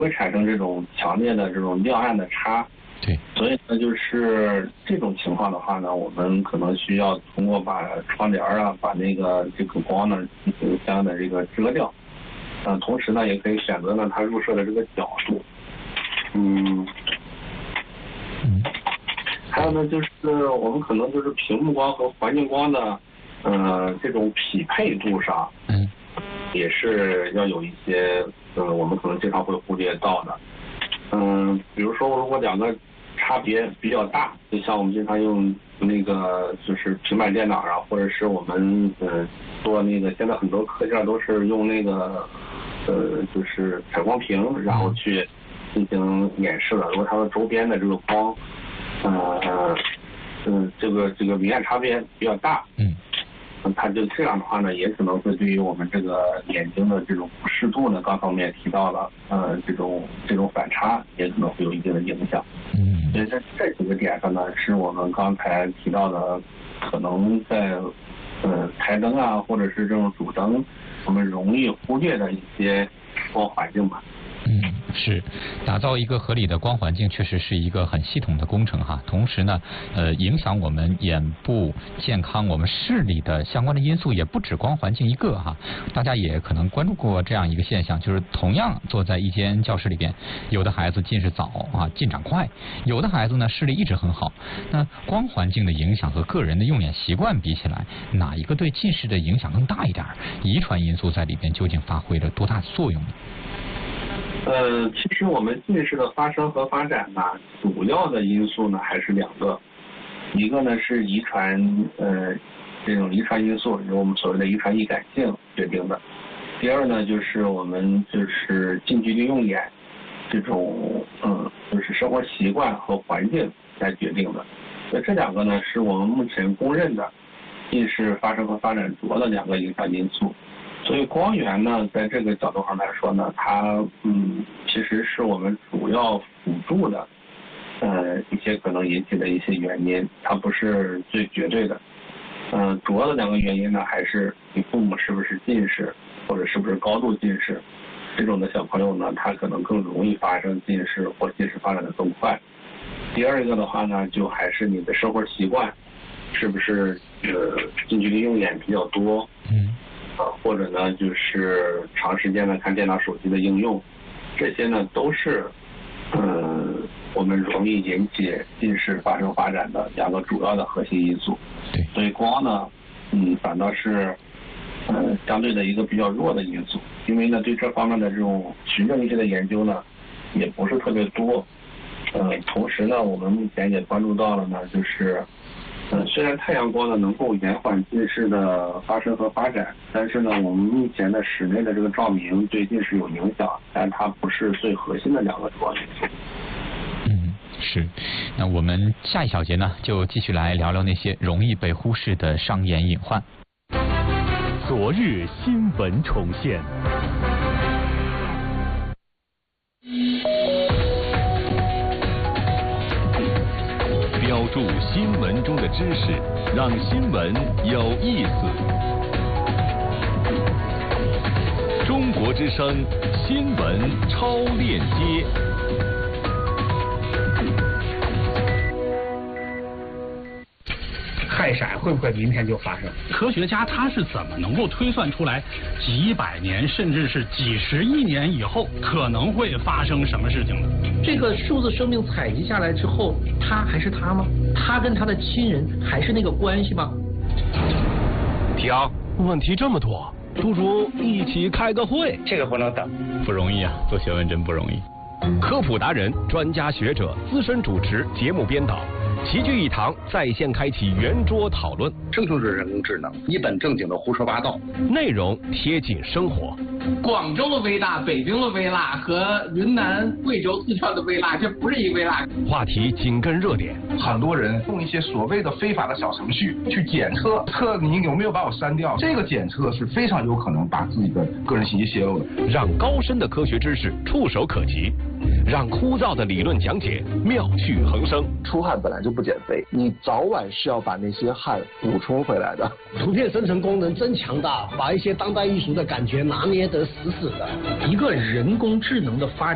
会产生这种强烈的这种亮暗的差。 对， 所以呢，就是这种情况的话呢，我们可能需要通过把窗帘啊，把这个光呢进行相应的这个遮掉。同时呢，也可以选择呢它入射的这个角度。还有呢，就是我们可能就是屏幕光和环境光的这种匹配度上，也是要有一些我们可能经常会忽略到的。比如说如果两个差别比较大，就像我们经常用那个就是平板电脑啊，或者是我们做那个现在很多课件都是用那个就是采光屏，然后去进行演示的。如果它的周边的这个光这个明暗差别比较大，它就这样的话呢，也可能会对于我们这个眼睛的这种不适度呢，刚才我们也提到了，这种反差也可能会有一定的影响。所以在这几个点上呢，是我们刚才提到的，可能在台灯啊，或者是这种主灯，我们容易忽略的一些光环境吧。 是，打造一个合理的光环境确实是一个很系统的工程哈。同时呢，影响我们眼部健康、我们视力的相关的因素也不止光环境一个哈。大家也可能关注过这样一个现象，就是同样坐在一间教室里边，有的孩子近视早啊，进展快；有的孩子呢视力一直很好。那光环境的影响和个人的用眼习惯比起来，哪一个对近视的影响更大一点？遗传因素在里边究竟发挥了多大的作用呢？ 其实我们近视的发生和发展呢，主要的因素呢还是两个，一个呢是遗传，这种遗传因素由我们所谓的遗传易感性决定的，第二呢就是我们就是近距离用眼这种就是生活习惯和环境来决定的。所以这两个呢是我们目前公认的近视发生和发展主要的两个影响因素。所以光源呢，在这个角度上来说呢，它其实是我们主要辅助的一些可能引起的一些原因，它不是最绝对的。主要的两个原因呢，还是你父母是不是近视，或者是不是高度近视，这种的小朋友呢，他可能更容易发生近视或近视发展的更快。第二个的话呢，就还是你的生活习惯，是不是近距离用眼比较多，或者呢就是长时间的看电脑、手机的应用，这些呢都是我们容易引起近视发生发展的两个主要的核心因素。 对， 所以光呢，反倒是相对的一个比较弱的因素，因为呢对这方面的这种循证一些的研究呢也不是特别多。同时呢，我们目前也关注到了呢，就是虽然太阳光呢能够延缓近视的发生和发展，但是呢，我们目前的室内的这个照明对近视有影响，但它不是最核心的两个主要因素。 是。那我们下一小节呢，就继续来聊聊那些容易被忽视的伤眼隐患。 昨日新闻重现。标注新闻中的知识，让新闻有意思。中国之声新闻超链接。 氦闪会不会明天就发生？ 科学家他是怎么能够推算出来几百年甚至是几十亿年以后可能会发生什么事情呢？ 这个数字生命采集下来之后，他还是他吗？他跟他的亲人还是那个关系吗？ 停，问题这么多，不如一起开个会。 这个不能等， 不容易啊，做学问真不容易。 科普达人、专家学者、资深主持、节目编导齐聚一堂，在线开启圆桌讨论。 这就是人工智能，一本正经的胡说八道， 内容贴近生活。 广州的微辣、北京的微辣和云南、贵州、四川的微辣，这不是一微辣。 话题紧跟热点， 很多人用一些所谓的非法的小程序去检测你有没有把我删掉，这个检测是非常有可能把自己的个人信息泄露的。 让高深的科学知识触手可及，让枯燥的理论讲解妙趣横生。 出汗本来就不减肥，你早晚是要把那些汗补充回来的。 图片生成功能真强大，把一些当代艺术的感觉拿捏得死死的。 一个人工智能的发展